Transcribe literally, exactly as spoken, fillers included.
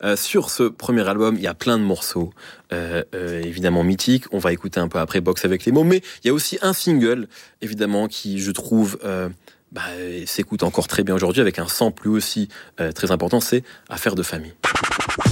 Euh, sur ce premier album, il y a plein de morceaux, euh, euh, évidemment mythiques. On va écouter un peu après Boxe avec les mots, mais il y a aussi un single, évidemment, qui, je trouve, euh, bah, s'écoute encore très bien aujourd'hui, avec un sample lui aussi euh, très important, c'est Affaire de famille.